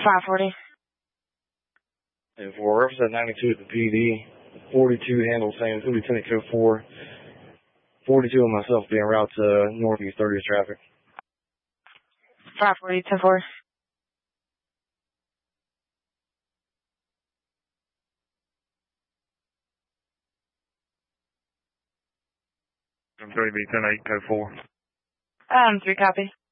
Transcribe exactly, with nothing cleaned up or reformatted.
five forty. And for reference at ninety-two at the P D, forty-two handle same, it's going to be Lieutenant Code four. forty-two and myself being route to Northeast thirtieth traffic. five forty, ten four. I'm three B, ten eight, code four. Um, three copy.